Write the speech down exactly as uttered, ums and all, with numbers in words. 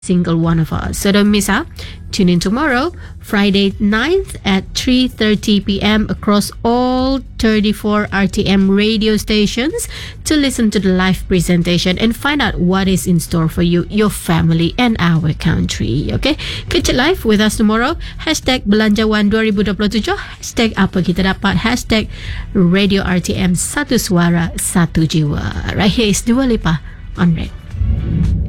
single one of us. So don't miss out. Tune in tomorrow, Friday ninth at three thirty p.m. across all thirty-four R T M radio stations to listen to the live presentation and find out what is in store for you, your family and our country. Okay? Kecil Live with us tomorrow. Hashtag Belanjawan dua ribu dua puluh tujuh. Hashtag apa kita dapat. Hashtag Radio R T M. Satu suara, satu jiwa. Right here is Dua Lipa on Red.